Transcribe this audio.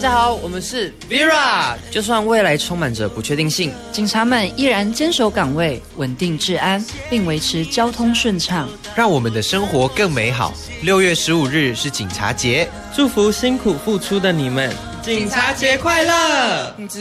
家好，我们是 Vera。就算未来充满着不确定性， 警察们依然坚守岗位，稳定治安，并维持交通顺畅， 让我们的生活更美好。6月15日是警察节， 祝福辛苦付出的你们， 警察节快乐！